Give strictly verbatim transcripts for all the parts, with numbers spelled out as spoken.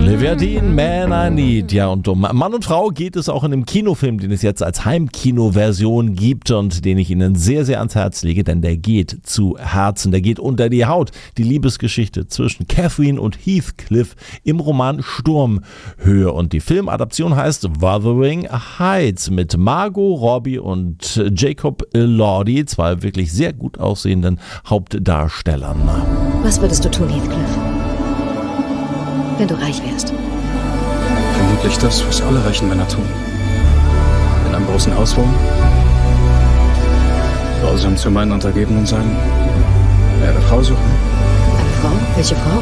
Olivia Dean, Man I Need. Ja, und um Mann und Frau geht es auch in dem Kinofilm, den es jetzt als Heimkino-Version gibt und den ich Ihnen sehr, sehr ans Herz lege, denn der geht zu Herzen, der geht unter die Haut. Die Liebesgeschichte zwischen Catherine und Heathcliff im Roman Sturmhöhe. Und die Filmadaption heißt Wuthering Heights mit Margot Robbie und Jacob Elordi, zwei wirklich sehr gut aussehenden Hauptdarstellern. Was würdest du tun, Heathcliff, wenn du reich wärst? Vermutlich das, was alle reichen Männer tun. In einem großen Haus wohnen, grausam zu meinen Untergebenen sein, mir eine Frau suchen. Eine Frau? Welche Frau?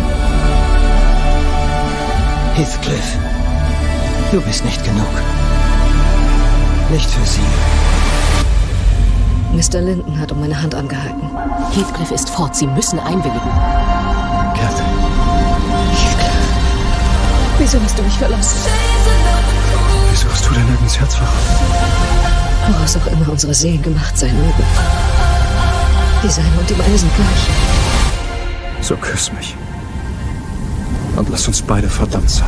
Heathcliff, du bist nicht genug. Nicht für sie. Mister Linton hat um meine Hand angehalten. Heathcliff ist fort, Sie müssen einwilligen. Kathy. Wieso hast du mich verlassen? Wieso hast du denn nirgends Herz verraten? Woraus auch immer unsere Seelen gemacht sein mögen. Die seine und die meine sind gleich. So küss mich. Und lass uns beide verdammt sein.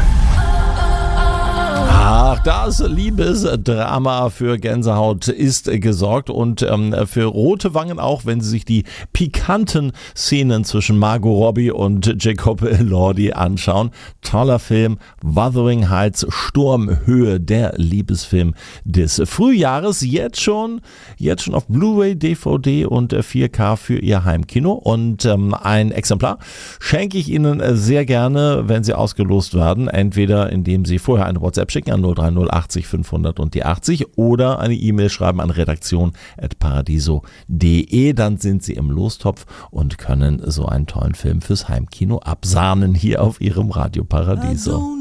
Ach, das Liebesdrama für Gänsehaut ist gesorgt und ähm, für rote Wangen auch, wenn Sie sich die pikanten Szenen zwischen Margot Robbie und Jacob Elordi anschauen. Toller Film, Wuthering Heights, Sturmhöhe, der Liebesfilm des Frühjahres. Jetzt schon, jetzt schon auf Blu-ray, D V D und vier K für Ihr Heimkino. Und ähm, ein Exemplar schenke ich Ihnen sehr gerne, wenn Sie ausgelost werden. Entweder indem Sie vorher eine WhatsApp schicken an null drei null achtzig fünfhundert und die achtzig oder eine E-Mail schreiben an redaktion at paradiso punkt de. Dann sind Sie im Lostopf und können so einen tollen Film fürs Heimkino absahnen hier auf Ihrem Radio Paradiso.